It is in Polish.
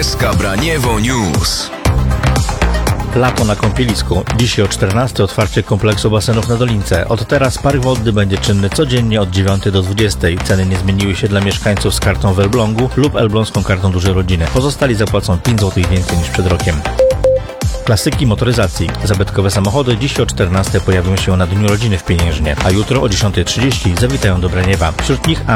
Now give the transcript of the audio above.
Braniewo News. Lato na kąpielisku. Dzisiaj o 14 otwarcie kompleksu basenów na Dolince. Od teraz park wodny będzie czynny codziennie od 9 do 20. Ceny nie zmieniły się dla mieszkańców z kartą w Elblągu lub elbląską kartą dużej rodziny. Pozostali zapłacą 5 zł więcej niż przed rokiem. Klasyki motoryzacji. Zabytkowe samochody dziś o 14 pojawią się na Dniu Rodziny w Pieniężnie, a jutro o 10:30 zawitają do Braniewa. Wśród nich